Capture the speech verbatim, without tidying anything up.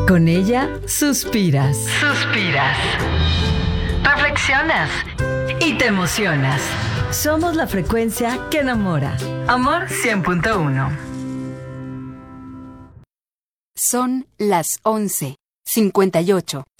Con ella suspiras. Suspiras. Reflexionas. Y te emocionas. Somos la frecuencia que enamora. Amor cien punto uno. Son las once cincuenta y ocho.